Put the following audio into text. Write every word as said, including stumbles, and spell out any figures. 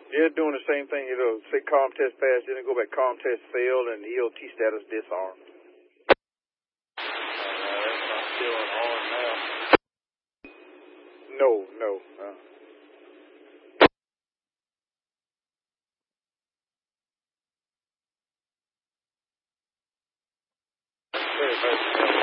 Yeah, doing the same thing. It'll say column test passed, then it go back column test failed, and E O T status disarmed. I'm still on now. No, no. Uh, Very much.